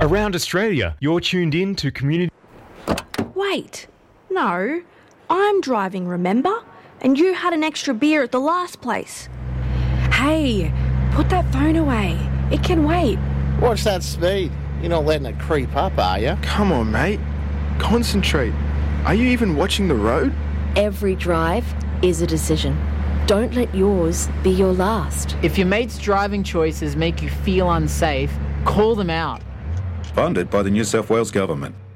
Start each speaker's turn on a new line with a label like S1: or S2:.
S1: Around Australia, you're tuned in to Community...
S2: Wait, no, I'm driving, remember? And you had an extra beer at the last place.
S3: Hey, put that phone away. It can wait.
S4: Watch that speed. You're not letting it creep up, are you?
S5: Come on, mate. Concentrate. Are you even watching the road?
S3: Every drive is a decision. Don't let yours be your last.
S6: If your mate's driving choices make you feel unsafe, call them out.
S7: Funded by the New South Wales Government.